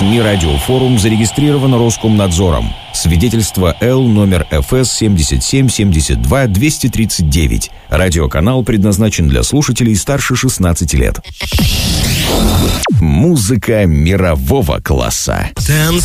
СМИ «Радиофорум» зарегистрировано Роскомнадзором. Свидетельство Л номер ФС 7772-239. Радиоканал предназначен для слушателей старше 16 лет. Музыка мирового класса. Dance